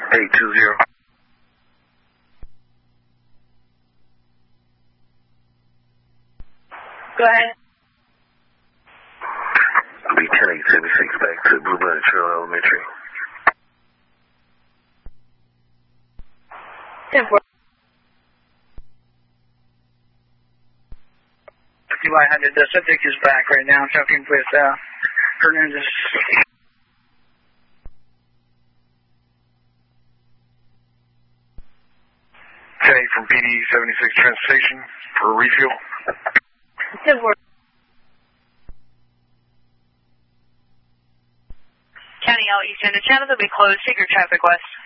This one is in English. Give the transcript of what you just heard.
820. Go ahead. I'll be 10876 back to Blue Bunny Trail Elementary. 10-4. 5100, the subject is back right now. I'm talking with Hernandez. Okay, from PD 76 Transportation for refuel. 10-4. County L East End of Canada, we close. Take your traffic west.